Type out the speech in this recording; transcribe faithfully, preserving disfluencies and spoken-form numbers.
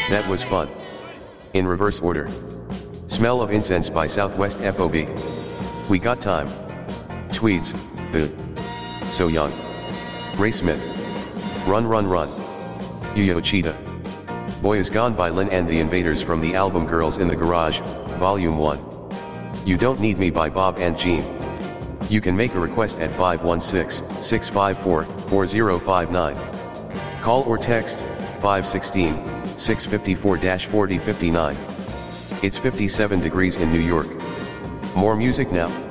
That was fun. In reverse order. Smell of Incense by Southwest F O B. We Got Time. Tweeds, The. So Young. Ray Smith. Run Run Run. Yo-Yo Cheetah. Boy Is Gone by Lynn and the Invaders from the album Girls in the Garage, Volume one. You Don't Need Me by Bob and Jean. You can make a request at five one six, six five four, four zero five nine. Call or text, five one six, six five four, four zero five nine. It's fifty-seven degrees in New York. More music now.